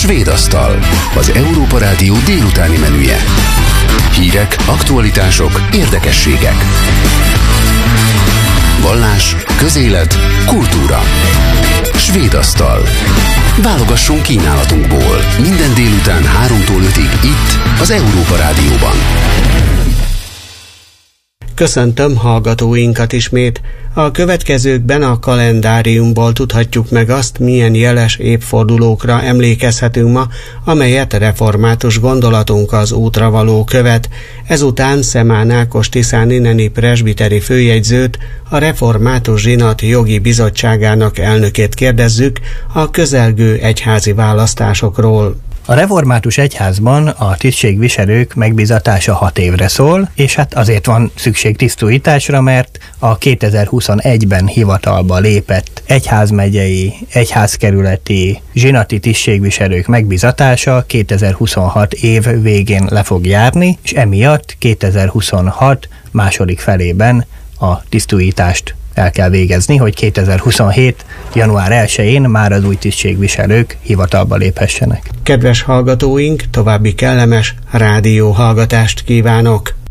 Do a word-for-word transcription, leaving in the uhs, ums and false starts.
Svéd asztal, az Európa Rádió délutáni menüje. Hírek, aktualitások, érdekességek. Vallás, közélet, kultúra. Svéd asztal. Válogassunk kínálatunkból. Minden délután háromtól ötig itt, az Európa Rádióban. Köszöntöm hallgatóinkat ismét. A következőkben a kalendáriumból tudhatjuk meg azt, milyen jeles évfordulókra emlékezhetünk ma, amelyet református gondolatunk az útravaló követ. Ezután Szemán Ákos tiszánineni presbiteri főjegyzőt, a Református Zsinat jogi bizottságának elnökét kérdezzük a közelgő egyházi választásokról. A református egyházban a tisztségviselők megbízatása hat évre szól, és hát azért van szükség tisztújításra, mert a kétezer-huszonegyben hivatalba lépett egyházmegyei, egyházkerületi, zsinati tisztségviselők megbízatása kétezer-huszonhat év végén le fog járni, és emiatt kétezer-huszonhat második felében a tisztújítást el kell végezni, hogy kétezer-huszonhét január elsején már az új tisztségviselők hivatalba léphessenek. Kedves hallgatóink, további kellemes rádióhallgatást kívánok!